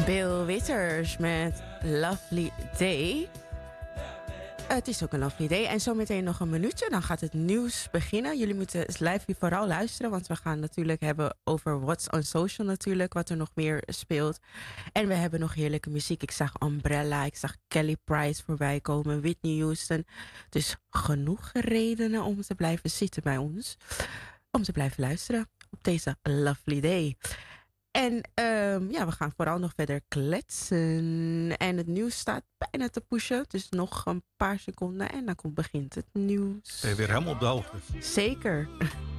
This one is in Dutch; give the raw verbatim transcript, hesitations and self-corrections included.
Bill Withers met Lovely Day. Het is ook een lovely day. En zometeen nog een minuutje, dan gaat het nieuws beginnen. Jullie moeten live vooral luisteren, want we gaan natuurlijk hebben over What's on Social natuurlijk, wat er nog meer speelt. En we hebben nog heerlijke muziek. Ik zag Umbrella, ik zag Kelly Price voorbij komen, Whitney Houston. Dus genoeg redenen om te blijven zitten bij ons. Om te blijven luisteren op deze lovely day. En um, ja, we gaan vooral nog verder kletsen. En het nieuws staat bijna te pushen. Dus nog een paar seconden en dan komt, begint het nieuws. Ben je weer helemaal op de hoogte? Zeker.